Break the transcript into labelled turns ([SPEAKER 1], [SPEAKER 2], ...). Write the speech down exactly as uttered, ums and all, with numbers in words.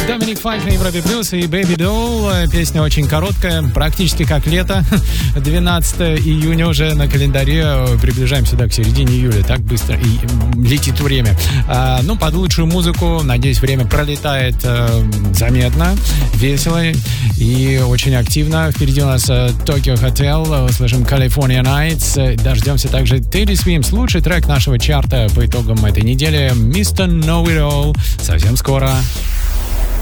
[SPEAKER 1] Доминик Файк на Европе Плюс и Baby Doll. Песня очень короткая, практически как лето. двенадцатое июня уже на календаре. Приближаемся, да, к середине июля. Так быстро и летит время. А, ну, под лучшую музыку, надеюсь, время пролетает а, заметно, весело и очень активно. Впереди у нас Tokyo Hotel, слышим California Nights. Дождемся также Taylor Swift. Лучший трек нашего чарта по итогам этой недели. мистер Know It All. Совсем скоро.